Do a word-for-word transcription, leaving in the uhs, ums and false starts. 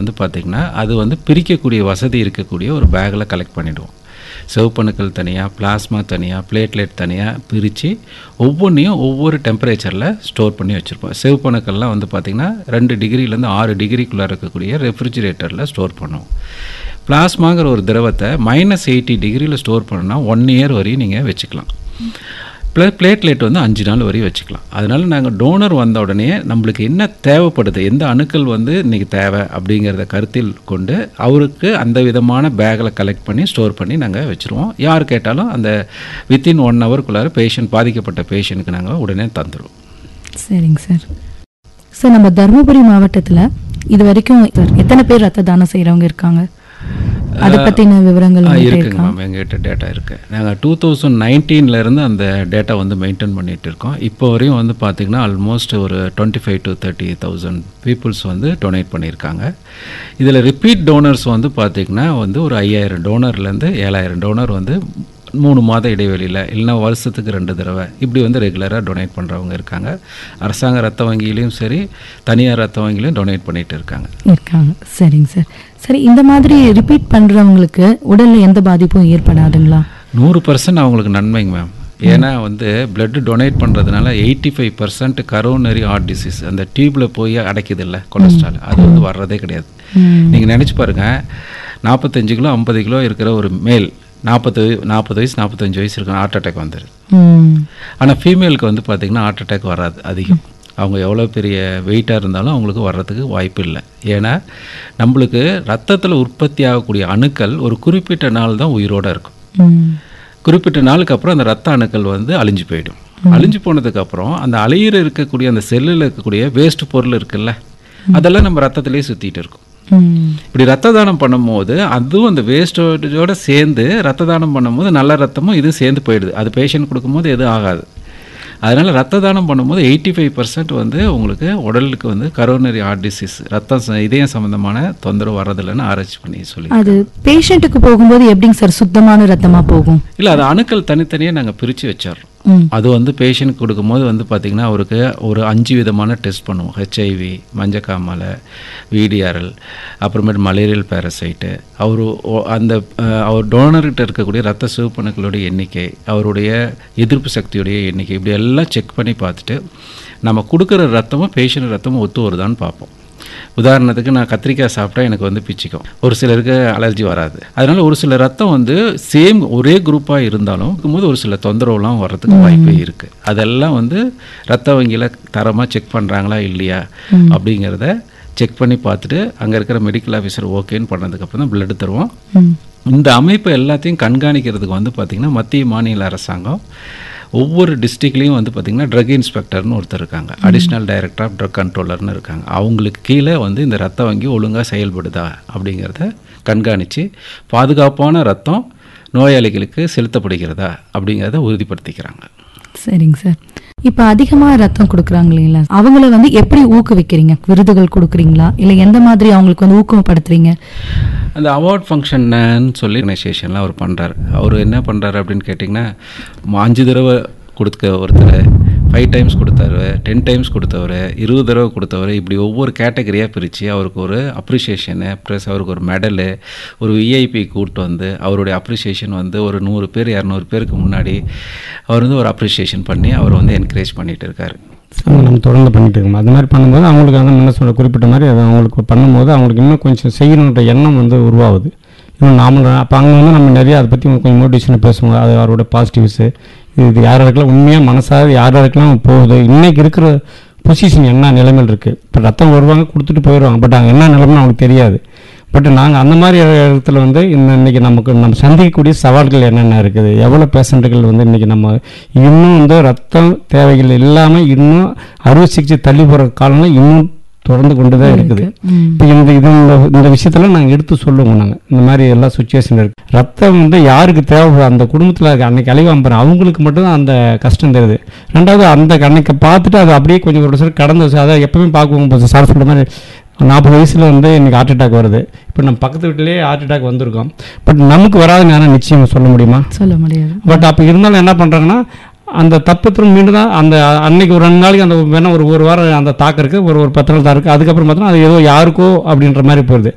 வந்து பார்த்திங்கன்னா அது வந்து பிரிக்கக்கூடிய வசதி இருக்கக்கூடிய ஒரு பேக்கில் கலெக்ட் பண்ணிவிடுவோம். சிவப்பணுக்கள் தனியாக, பிளாஸ்மா தனியாக, பிளேட்லெட் தனியாக பிரித்து ஒவ்வொன்றையும் ஒவ்வொரு டெம்பரேச்சரில் ஸ்டோர் பண்ணி வச்சுருப்போம். சிவப்பணுக்கள்லாம் வந்து பார்த்திங்கன்னா ரெண்டு டிகிரிலேருந்து ஆறு டிகிரிக்குள்ளே இருக்கக்கூடிய ரெஃப்ரிஜிரேட்டரில் ஸ்டோர் பண்ணுவோம். பிளாஸ்மாங்கிற ஒரு திரவத்தை மைனஸ் எயிட்டி டிகிரியில் ஸ்டோர் பண்ணால் ஒன் இயர் வரையும் நீங்கள் வச்சுக்கலாம். ப்ள பிளேட்லெட் வந்து அஞ்சு நாள் வரையும் வச்சுக்கலாம். அதனால் நாங்கள் டோனர் வந்த உடனே நம்மளுக்கு என்ன தேவைப்படுது, எந்த அணுக்கள் வந்து இன்றைக்கி தேவை அப்படிங்கிறத கருத்தில் கொண்டு அவருக்கு அந்த விதமான பேக்கில் கலெக்ட் பண்ணி ஸ்டோர் பண்ணி நாங்கள் வச்சுருவோம். யார் கேட்டாலும் அந்த வித்தின் ஒன் ஹவருக்குள்ளார பேஷண்ட் பாதிக்கப்பட்ட பேஷண்ட்டுக்கு நாங்கள் உடனே தந்துடுவோம். சரிங்க சார். சார், நம்ம தருமபுரி மாவட்டத்தில் இது வரைக்கும் எத்தனை பேர் ரத்த தானம் செய்கிறவங்க இருக்காங்க? அதை பற்றின விவரங்கள் இருக்குங்க மேம். எங்ககிட்ட டேட்டா இருக்குது. நாங்கள் டூ தௌசண்ட் நைன்டீன்லேருந்து அந்த டேட்டா வந்து மெயின்டைன் பண்ணிகிட்டு இருக்கோம். இப்போ வரையும் வந்து பார்த்திங்கன்னா ஆல்மோஸ்ட் ஒரு twenty five to thirty thousand peoples வந்து டொனேட் பண்ணியிருக்காங்க. இதில் ரிப்பீட் டோனர்ஸ் வந்து பார்த்திங்கன்னா வந்து ஒரு ஐயாயிரம் டோனர்லேருந்து ஏழாயிரம் டோனர் வந்து மூணு மாத இடைவெளியில் இல்லைனா வருஷத்துக்கு ரெண்டு தடவை இப்படி வந்து ரெகுலராக டொனேட் பண்ணுறவங்க இருக்காங்க. அரசாங்க ரத்த வங்கியிலையும் சரி, தனியார் ரத்த வங்கியிலையும் டொனேட் பண்ணிகிட்டு இருக்காங்க இருக்காங்க சரிங்க சார். சரி, இந்த மாதிரி ரிப்பீட் பண்ணுறவங்களுக்கு உடலில் எந்த பாதிப்பும் ஏற்படாதுங்களா? நூறு பர்சன்ட் அவங்களுக்கு நன்மைங்க மேம். ஏன்னா வந்து பிளட் டொனேட் பண்ணுறதுனால eighty five percent coronary heart disease அந்த டியூப்பில் போய் அடைக்குது இல்லை கொலஸ்ட்ரால், அது வந்து வர்றதே கிடையாது. நீங்கள் நினச்சி பாருங்கள், நாற்பத்தஞ்சு கிலோ ஐம்பது கிலோ இருக்கிற ஒரு மேல் நாற்பது நாற்பது வயசு நாற்பத்தஞ்சு வயசு இருக்கணும், ஹார்ட் அட்டாக் வந்துடுது. ஆனால் ஃபீமேலுக்கு வந்து பார்த்திங்கன்னா ஹார்ட் அட்டாக் வராது அதிகம். அவங்க எவ்வளோ பெரிய வெயிட்டாக இருந்தாலும் அவங்களுக்கு வர்றதுக்கு வாய்ப்பு இல்லை. ஏன்னா நம்மளுக்கு ரத்தத்தில் உற்பத்தி ஆகக்கூடிய அணுக்கள் ஒரு குறிப்பிட்ட நாள் தான் உயிரோடு இருக்கும். குறிப்பிட்ட நாளுக்கு அப்புறம் அந்த ரத்த அணுக்கள் வந்து அழிஞ்சு போயிடும். அழிஞ்சு போனதுக்கப்புறம் அந்த அழியிற இருக்கக்கூடிய அந்த செல்லில் இருக்கக்கூடிய வேஸ்ட் பொருள் இருக்குல்ல, அதெல்லாம் நம்ம ரத்தத்திலே சுற்றிட்டு இருக்கும். இப்படி ரத்த தானம் பண்ணும்போது அதுவும் அந்த வேஸ்டோட சேர்ந்து ரத்த தானம் பண்ணும்போது நல்ல ரத்தமும் இது சேர்ந்து போயிடுது. அது பேஷண்ட் கொடுக்கும்போது எதுவும் ஆகாது. அதனால் ரத்த தானம் பண்ணும்போது எயிட்டி ஃபைவ் பர்சன்ட் வந்து உங்களுக்கு உடலுக்கு வந்து கரோனரி ஹார்ட் டிசீஸ் ரத்தம் இதயம் சம்மந்தமான தொந்தரவு வர்றதில்லைன்னு ஆராய்ச்சி பண்ணி சொல்லி. அது பேஷண்ட்டுக்கு போகும்போது எப்படிங்க சார் சுத்தமான ரத்தமாக போகும்? இல்லை, அது அணுக்கள் தனித்தனியாக நாங்கள் பிரித்து வச்சிடறோம். அது வந்து பேஷண்ட் கொடுக்கும்போது வந்து பார்த்திங்கன்னா அவருக்கு ஒரு அஞ்சு விதமான டெஸ்ட் பண்ணுவோம். ஹெச்ஐவி, மஞ்சக்காமலை, விடிஆர்எல், அப்புறமேட்டு மலேரியல் பேரசைட்டு, அவர் அந்த அவர் டோனர்கிட்ட இருக்கக்கூடிய ரத்த சிவப்பணுக்களுடைய எண்ணிக்கை, அவருடைய எதிர்ப்பு சக்தியுடைய எண்ணிக்கை, இப்படி எல்லாம் செக் பண்ணி பார்த்துட்டு நம்ம கொடுக்குற ரத்தமும் பேஷண்ட் ரத்தமும் ஒத்து வருதான்னு பார்ப்போம். உதாரணத்துக்கு நான் கத்திரிக்காய் சாப்பிட்டா எனக்கு வந்து பிச்சிக்கும், ஒரு சிலருக்கு அலர்ஜி வராது. அதனால் ஒரு சில ரத்தம் வந்து சேம் ஒரே குரூப்பாக இருந்தாலும் இருக்கும்போது ஒரு சில தொந்தரவுலாம் வர்றதுக்கு வாய்ப்பே இருக்குது. அதெல்லாம் வந்து ரத்த வங்கியில் தரமாக செக் பண்ணுறாங்களா இல்லையா அப்படிங்கிறத செக் பண்ணி பார்த்துட்டு அங்கே இருக்கிற மெடிக்கல் ஆஃபீஸர் ஓகேன்னு பண்ணதுக்கப்புறம் தான் பிளட் தருவோம். இந்த அமைப்பு எல்லாத்தையும் கண்காணிக்கிறதுக்கு வந்து பார்த்திங்கன்னா மத்திய மாநில அரசாங்கம் ஒவ்வொரு டிஸ்ட்ரிக்ட்லேயும் வந்து பார்த்திங்கன்னா ட்ரக் இன்ஸ்பெக்டர்னு ஒருத்தர் இருக்காங்க, அடிஷ்னல் டைரக்டர் ஆஃப் ட்ரக் கண்ட்ரோலர்னு இருக்காங்க. அவங்களுக்கு கீழே வந்து இந்த ரத்த வங்கி ஒழுங்காக செயல்படுதா அப்படிங்கிறத கண்காணித்து பாதுகாப்பான ரத்தம் நோயாளிகளுக்கு செலுத்தப்படுகிறதா அப்படிங்கிறத உறுதிப்படுத்திக்கிறாங்க. சரிங்க சார். இப்போ அதிகமாக ரத்தம் கொடுக்குறாங்க இல்லைங்களா, அவங்கள வந்து எப்படி ஊக்குவிக்கிறீங்க? விருதுகள் கொடுக்குறீங்களா இல்லை எந்த மாதிரி அவங்களுக்கு வந்து ஊக்கப்படுத்துறீங்க? அந்த அவார்ட் ஃபங்க்ஷன்னு சொல்லி ஆர்கனைசேஷன்லாம் அவர் பண்ணுறாரு. அவர் என்ன பண்ணுறாரு அப்படின்னு கேட்டிங்கன்னா, அஞ்சு தடவை கொடுக்க ஒருத்தர், ஃபைவ் டைம்ஸ் கொடுத்தாரு, டென் டைம்ஸ் கொடுத்தவர், இருபது தடவை கொடுத்தவர், இப்படி ஒவ்வொரு கேட்டகரியாக பிரித்து அவருக்கு ஒரு அப்ரிஷியேஷனு ப்ளஸ் அவருக்கு ஒரு மெடலு, ஒரு விஐபி கூப்பிட்டு வந்து அவருடைய அப்ரிஷியேஷன் வந்து ஒரு நூறு பேர் இரநூறு பேருக்கு முன்னாடி அவர் வந்து ஒரு அப்ரிஷியேஷன் பண்ணி அவர் வந்து என்கரேஜ் பண்ணிகிட்டு இருக்காரு. நம்ம தொடர்ந்து பண்ணிகிட்டு இருக்கோம். அது மாதிரி பண்ணும்போது அவங்களுக்கு வந்து என்ன சொல்ல குறிப்பிட்ட மாதிரி அதை அவங்களுக்கு பண்ணும்போது அவங்களுக்கு இன்னும் கொஞ்சம் செய்யணுன்ற எண்ணம் வந்து உருவாகுது. இன்னும் நாமளும் அப்போ அங்கே வந்து நம்ம நிறைய அதை பற்றி கொஞ்சம் மோட்டிவேஷனை பேசுவோம். அது அவரோட பாசிட்டிவ்ஸு, இது யார் யாருக்கெல்லாம் உண்மையாக மனசாக யார் யாருக்கெல்லாம் போகுது, இன்றைக்கி இருக்கிற பொசிஷன் என்ன நிலைமையில் இருக்குது. இப்போ ரத்தம் வருவாங்க கொடுத்துட்டு போயிடுவாங்க, பட் அங்கே என்ன நிலைமைன்னு அவங்களுக்கு தெரியாது. பட் நாங்கள் அந்த மாதிரி இடத்துல வந்து இந்த இன்றைக்கி நமக்கு நம்ம சந்திக்கக்கூடிய சவால்கள் என்னென்ன இருக்குது, எவ்வளோ பேஷண்ட்டுகள் வந்து இன்றைக்கி நம்ம இன்னும் வந்து ரத்தம் தேவைகள் இல்லாமல் இன்னும் அறுவை சிகிச்சை தள்ளி போகிற காலங்கள் இன்னும் தொடர்ந்து கொண்டு தான் இருக்குது. இப்போ இந்த இது இந்த விஷயத்தில் நாங்கள் எடுத்து சொல்லுவோம். நாங்கள் இந்த மாதிரி எல்லா சுச்சுவேஷன் இருக்குது. ரத்தம் வந்து யாருக்கு தேவை, அந்த குடும்பத்தில் இருக்க அன்றைக்கி அழிவாம்பறேன் அவங்களுக்கு மட்டும்தான் அந்த கஷ்டம் தெரியுது. ரெண்டாவது அந்த அன்னைக்கு பார்த்துட்டு அது அப்படியே கொஞ்சம் ஒரு சார் கடந்த அதை எப்பவுமே பார்க்குவோம். சார் சொல்கிற மாதிரி நாற்பது வயசில் வந்து இன்றைக்கி ஹார்ட் அட்டாக் வருது. இப்போ நம்ம பக்கத்து வீட்டிலேயே ஹார்ட் அட்டாக் வந்திருக்கோம். பட் நமக்கு வராது ஞானம் நிச்சயம் சொல்ல முடியுமா? சொல்ல முடியாது. பட் அப்போ இருந்தாலும் என்ன பண்ணுறாங்கன்னா அந்த தப்பத்திலும் மீண்டும் தான் அந்த அன்னைக்கு ஒரு ரெண்டு நாளைக்கு அந்த வேணால் ஒரு ஒரு வாரம் அந்த தாக்கம் இருக்குது, ஒரு ஒரு பத்து நாள் தான் இருக்குது. அதுக்கப்புறம் பார்த்தோன்னா அது ஏதோ யாருக்கோ அப்படின்ற மாதிரி போயிடுது.